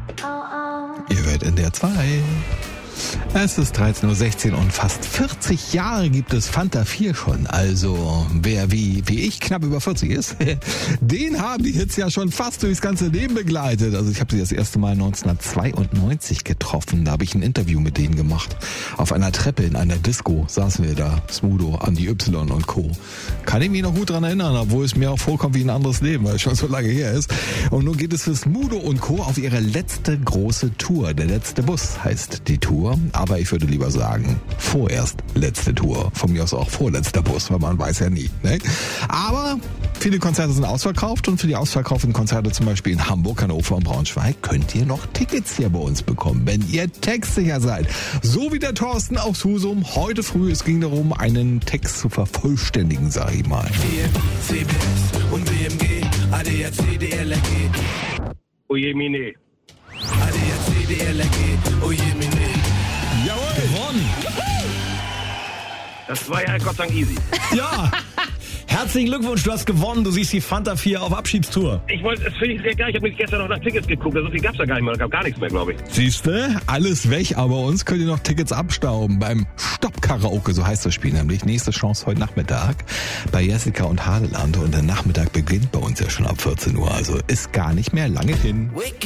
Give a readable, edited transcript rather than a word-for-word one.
Ihr hört in der 2. Es ist 13.16 Uhr und fast 40 Jahre gibt es Fanta 4 schon. Also wer wie ich knapp über 40 ist, den haben die Hits ja schon fast durchs ganze Leben begleitet. Also ich habe sie das erste Mal 1992 getroffen. Da habe ich ein Interview mit denen gemacht. Auf einer Treppe in einer Disco saßen wir da, Smudo, Andi Y und Co. Kann ich mich noch gut dran erinnern, obwohl es mir auch vorkommt wie ein anderes Leben, weil es schon so lange her ist. Und nun geht es für Smudo und Co. auf ihre letzte große Tour. Der letzte Bus heißt die Tour. Aber ich würde lieber sagen, vorerst letzte Tour. Von mir aus auch vorletzter Bus, weil man weiß ja nie. Ne? Aber viele Konzerte sind ausverkauft und für die ausverkauften Konzerte zum Beispiel in Hamburg, Hannover und Braunschweig könnt ihr noch Tickets hier bei uns bekommen, wenn ihr textsicher seid. So wie der Thorsten aus Husum heute früh. Es ging darum, einen Text zu vervollständigen, sag ich mal. CBS und BMG, ADAC, DLRG. Oje Mine. ADAC, DLRG, oje Mine. Jawohl! Gewonnen! Das war ja Gott sei Dank easy. Ja! Herzlichen Glückwunsch, du hast gewonnen. Du siehst die Fanta 4 auf Abschiedstour. Das finde ich sehr geil. Ich habe gestern noch nach Tickets geguckt. So viel gab es da gar nicht mehr. Da gab gar nichts mehr, glaube ich. Siehste, alles weg, aber bei uns könnt ihr noch Tickets abstauben beim Stopp-Karaoke, so heißt das Spiel nämlich. Nächste Chance heute Nachmittag bei Jessica und Hadeland und der Nachmittag beginnt bei uns ja schon ab 14 Uhr, also ist gar nicht mehr lange hin.